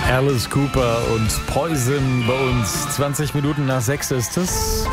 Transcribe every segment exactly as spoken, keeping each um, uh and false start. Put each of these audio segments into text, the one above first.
Alice Cooper und Poison bei uns. zwanzig Minuten nach sechs ist es.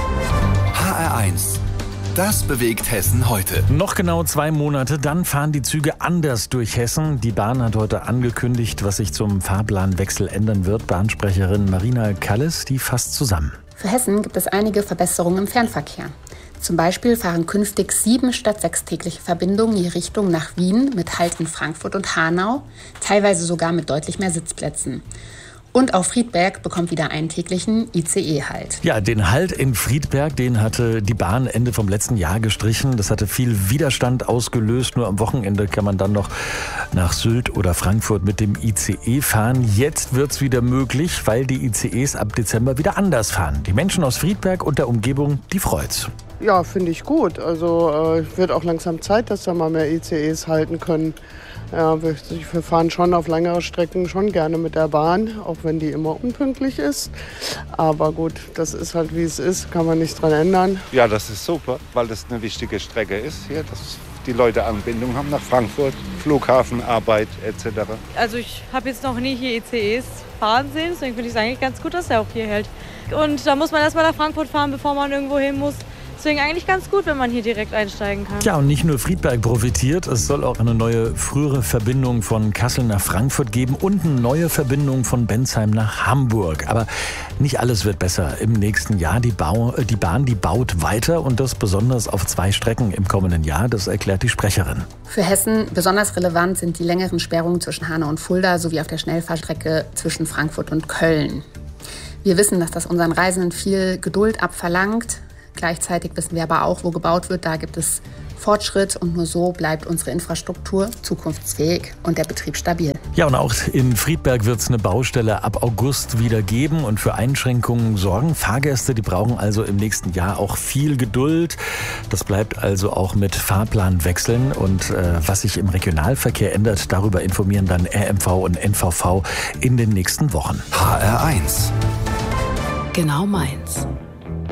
H R eins. Das bewegt Hessen heute. Noch genau zwei Monate, dann fahren die Züge anders durch Hessen. Die Bahn hat heute angekündigt, was sich zum Fahrplanwechsel ändern wird. Bahnsprecherin Marina Kalles, die fasst zusammen. Für Hessen gibt es einige Verbesserungen im Fernverkehr. Zum Beispiel fahren künftig sieben statt sechs tägliche Verbindungen je Richtung nach Wien mit Halt in Frankfurt und Hanau, teilweise sogar mit deutlich mehr Sitzplätzen. Und auch Friedberg bekommt wieder einen täglichen I C E-Halt. Ja, den Halt in Friedberg, den hatte die Bahn Ende vom letzten Jahr gestrichen. Das hatte viel Widerstand ausgelöst. Nur am Wochenende kann man dann noch nach Sylt oder Frankfurt mit dem I C E fahren. Jetzt wird's wieder möglich, weil die I C Es ab Dezember wieder anders fahren. Die Menschen aus Friedberg und der Umgebung, die freut's. Ja, finde ich gut. Also äh, wird auch langsam Zeit, dass da mal mehr I C Es halten können. Ja, wir, wir fahren schon auf längere Strecken schon gerne mit der Bahn, auch wenn die immer unpünktlich ist. Aber gut, das ist halt wie es ist, kann man nicht dran ändern. Ja, das ist super, weil das eine wichtige Strecke ist hier, dass die Leute Anbindung haben nach Frankfurt, Flughafen, Arbeit et cetera. Also ich habe jetzt noch nie hier I C Es fahren sehen, deswegen finde ich es eigentlich ganz gut, dass er auch hier hält. Und da muss man erst mal nach Frankfurt fahren, bevor man irgendwo hin muss. Deswegen eigentlich ganz gut, wenn man hier direkt einsteigen kann. Ja, und nicht nur Friedberg profitiert, es soll auch eine neue, frühere Verbindung von Kassel nach Frankfurt geben und eine neue Verbindung von Bensheim nach Hamburg. Aber nicht alles wird besser im nächsten Jahr. Die, Bau, die Bahn, die baut weiter und das besonders auf zwei Strecken im kommenden Jahr. Das erklärt die Sprecherin. Für Hessen besonders relevant sind die längeren Sperrungen zwischen Hanau und Fulda sowie auf der Schnellfahrstrecke zwischen Frankfurt und Köln. Wir wissen, dass das unseren Reisenden viel Geduld abverlangt. Gleichzeitig wissen wir aber auch, wo gebaut wird, da gibt es Fortschritt und nur so bleibt unsere Infrastruktur zukunftsfähig und der Betrieb stabil. Ja, und auch in Friedberg wird es eine Baustelle ab August wieder geben und für Einschränkungen sorgen. Fahrgäste, die brauchen also im nächsten Jahr auch viel Geduld. Das bleibt also auch mit Fahrplanwechseln und äh, was sich im Regionalverkehr ändert, darüber informieren dann R M V und N V V in den nächsten Wochen. H R eins. Genau meins.